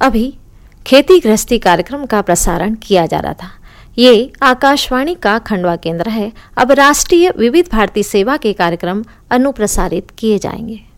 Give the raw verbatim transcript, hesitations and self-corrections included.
अभी खेती गृहस्थी कार्यक्रम का प्रसारण किया जा रहा था। ये आकाशवाणी का खंडवा केंद्र है। अब राष्ट्रीय विविध भारती सेवा के कार्यक्रम अनुप्रसारित किए जाएंगे।